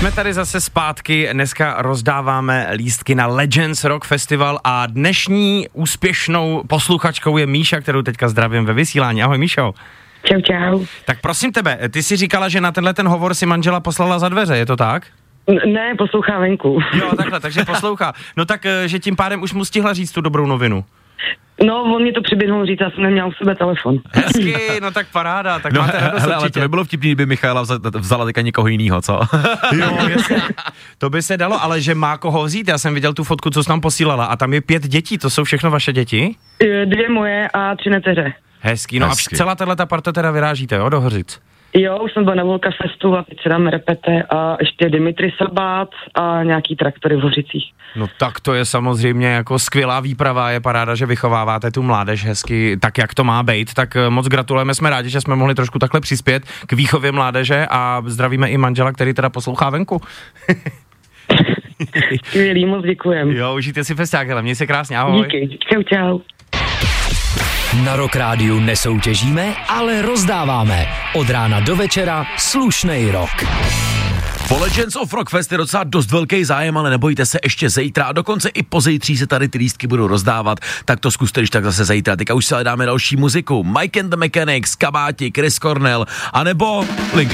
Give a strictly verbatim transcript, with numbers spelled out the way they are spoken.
Jsme tady zase zpátky, dneska rozdáváme lístky na Legends Rock Festival a dnešní úspěšnou posluchačkou je Míša, kterou teďka zdravím ve vysílání. Ahoj Míšo. Čau, čau. Tak prosím tebe, ty si říkala, že na tenhle ten hovor si manžela poslala za dveře, je to tak? N- ne, poslouchá venku. Jo, takhle, takže poslouchá. No tak, že tím pádem už mu stihla říct tu dobrou novinu. No, on mě to přiběhnul říct, já jsem neměl u sebe telefon. Hezky, no tak paráda, tak no, máte radost hele, ale to by bylo vtipný, kdyby Michaela vzala, vzala teďka někoho jinýho, co? Jo, jasně. To by se dalo, ale že má koho vzít, já jsem viděl tu fotku, co jsi nám posílala a tam je pět dětí, to jsou všechno vaše děti? Dvě moje a tři neteře. Hezký, no Hezky. A celá tato parta teda vyrážíte, jo, do Hořic? Jo, už jsem byl na Volka Festu a teď se dáme repete a ještě Dimitri Sabát a nějaký traktory v Hořicích. No tak to je samozřejmě jako skvělá výprava, je paráda, že vychováváte tu mládež hezky tak, jak to má být, tak moc gratulujeme, jsme rádi, že jsme mohli trošku takhle přispět k výchově mládeže a zdravíme i manžela, který teda poslouchá venku. Skvělý, moc děkujem. Jo, užijte si festiák, hele, měj se krásně, ahoj. Díky, čau, čau. Na Rock Rádiu nesoutěžíme, ale rozdáváme. Od rána do večera slušnej rock. Po Legends of Rock Fest je docela dost velký zájem, ale nebojte se, ještě zítra a dokonce i pozítří se tady ty lístky budou rozdávat, tak to zkuste, když tak zase zítra. Teďka už si ale dáme další muziku. Mike and the Mechanics, Kabáti, Chris Cornell, anebo Linkin